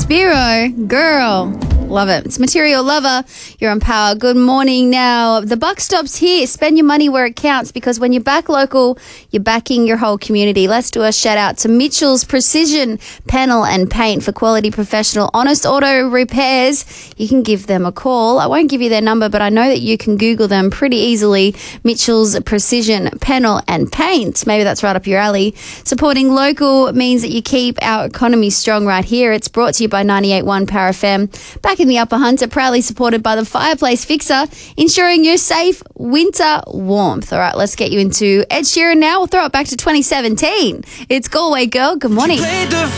Spiro, girl. Love it. It's Material Lover. You're on Power. Good morning. Now, the buck stops here. Spend your money where it counts, because when you back local, you're backing your whole community. Let's do a shout out to Mitchell's Precision Panel and Paint for quality professional honest auto repairs. You can give them a call. I won't give you their number, but I know that you can Google them pretty easily. Mitchell's Precision Panel and Paint. Maybe that's right up your alley. Supporting local means that you keep our economy strong right here. It's brought to you by 98.1 Power FM. Back in the Upper Hunter, proudly supported by the Fireplace Fixer, ensuring your safe winter warmth. All right, let's get you into Ed Sheeran now. We'll throw it back to 2017. It's Galway Girl. Good morning.